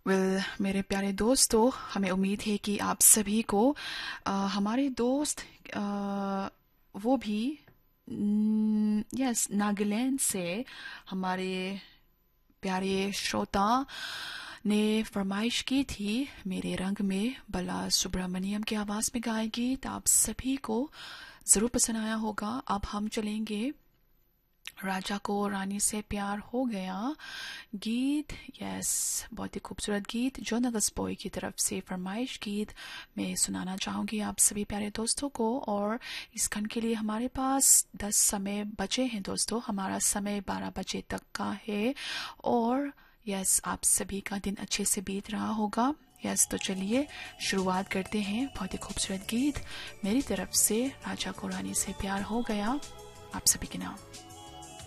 मेरे प्यारे दोस्तों, हमें उम्मीद है कि आप सभी को हमारे दोस्त वो भी यस नागालैंड से हमारे प्यारे श्रोता ने फरमाइश की थी मेरे रंग में बाला सुब्रमण्यम की आवाज में गाए गीत आप सभी को जरूर पसंद आया होगा। अब हम चलेंगे राजा को रानी से प्यार हो गया गीत। यस, बहुत ही खूबसूरत गीत जो नगस बॉय की तरफ से फरमाइश गीत मैं सुनाना चाहूंगी आप सभी प्यारे दोस्तों को। और इस खंड के लिए हमारे पास 10 समय बचे हैं दोस्तों, हमारा समय 12 बजे तक का है। और यस, आप सभी का दिन अच्छे से बीत रहा होगा। यस, तो चलिए शुरुआत करते हैं। बहुत ही खूबसूरत गीत मेरी तरफ से राजा को रानी से प्यार हो गया आप सभी के नाम।